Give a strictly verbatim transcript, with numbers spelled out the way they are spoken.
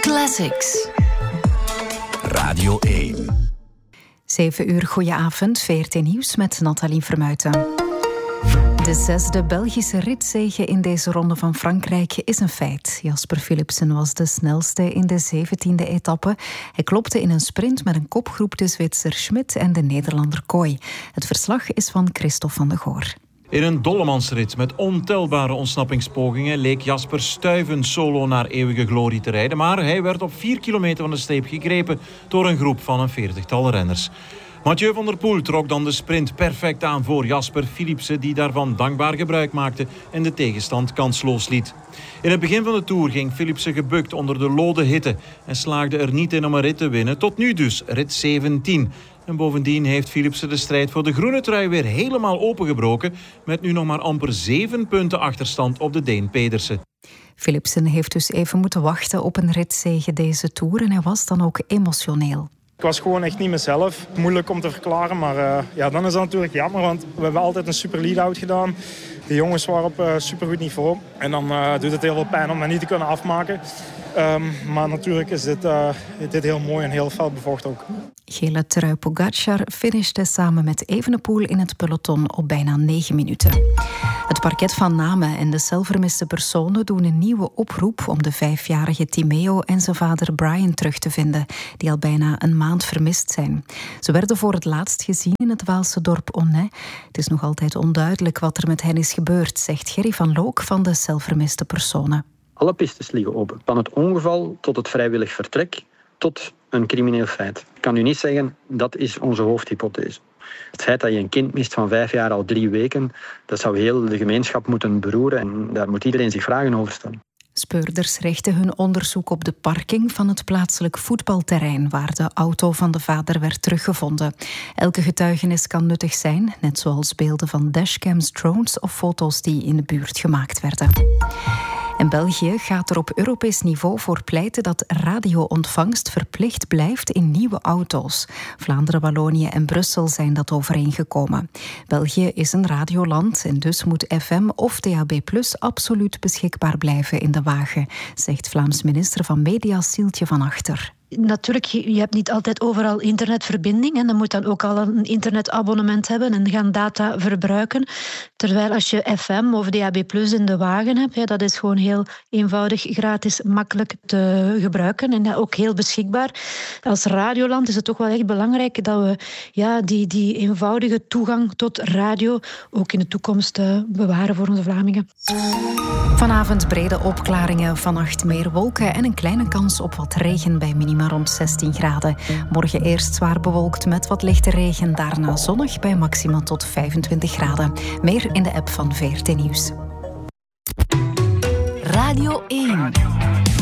Classics. Radio één. Zeven uur, goedenavond. V R T Nieuws met Nathalie Vermuijten. De zesde Belgische ritzege in deze ronde van Frankrijk is een feit. Jasper Philipsen was de snelste in de zeventiende etappe. Hij klopte in een sprint met een kopgroep de Zwitser Schmidt en de Nederlander Kooi. Het verslag is van Christophe van de Goor. In een dollemansrit met ontelbare ontsnappingspogingen leek Jasper stuivend solo naar eeuwige glorie te rijden. Maar hij werd op vier kilometer van de streep gegrepen door een groep van een veertigtal renners. Mathieu van der Poel trok dan de sprint perfect aan voor Jasper Philipsen, die daarvan dankbaar gebruik maakte en de tegenstand kansloos liet. In het begin van de Tour ging Philipsen gebukt onder de lode hitte en slaagde er niet in om een rit te winnen. Tot nu dus, rit zeventien. En bovendien heeft Philipsen de strijd voor de groene trui weer helemaal opengebroken, met nu nog maar amper zeven punten achterstand op de Deen Pedersen. Philipsen heeft dus even moeten wachten op een ritzege deze Tour en hij was dan ook emotioneel. Ik was gewoon echt niet mezelf. Moeilijk om te verklaren, maar uh, ja, dan is dat natuurlijk jammer, want we hebben altijd een super lead-out gedaan. De jongens waren op uh, supergoed niveau. En dan uh, doet het heel veel pijn om dat niet te kunnen afmaken. Um, maar natuurlijk is dit, uh, dit heel mooi en heel fel bevochten ook. Gele trui Pogacar finishte samen met Evenepoel in het peloton op bijna negen minuten. Het parket van Namen en de zelfvermiste personen doen een nieuwe oproep om de vijfjarige Timeo en zijn vader Brian terug te vinden, die al bijna een maand vermist zijn. Ze werden voor het laatst gezien in het Waalse dorp Onnay. Het is nog altijd onduidelijk wat er met hen is gebeurd, zegt Gerry van Look van de zelfvermiste personen. Alle pistes liggen open. Van het ongeval tot het vrijwillig vertrek tot een crimineel feit. Ik kan u niet zeggen, dat is onze hoofdhypothese. Het feit dat je een kind mist van vijf jaar al drie weken, dat zou heel de gemeenschap moeten beroeren en daar moet iedereen zich vragen over stellen. Speurders richten hun onderzoek op de parking van het plaatselijk voetbalterrein waar de auto van de vader werd teruggevonden. Elke getuigenis kan nuttig zijn, net zoals beelden van dashcams, drones of foto's die in de buurt gemaakt werden. En België gaat er op Europees niveau voor pleiten dat radio-ontvangst verplicht blijft in nieuwe auto's. Vlaanderen, Wallonië en Brussel zijn dat overeengekomen. België is een radioland en dus moet F M of D A B plus absoluut beschikbaar blijven in de wagen, zegt Vlaams minister van Media Sieltje van Achter. Natuurlijk, je hebt niet altijd overal internetverbinding en dan moet dan ook al een internetabonnement hebben en gaan data verbruiken. Terwijl als je F M of D A B plus in de wagen hebt, ja, dat is gewoon heel eenvoudig, gratis, makkelijk te gebruiken en ja, ook heel beschikbaar. Als radioland is het toch wel echt belangrijk dat we ja, die, die eenvoudige toegang tot radio ook in de toekomst uh, bewaren voor onze Vlamingen. Vanavond brede opklaringen, vannacht meer wolken en een kleine kans op wat regen bij minima rond zestien graden. Morgen eerst zwaar bewolkt met wat lichte regen, daarna zonnig bij maxima tot vijfentwintig graden. Meer in de app van V R T Nieuws. Radio één.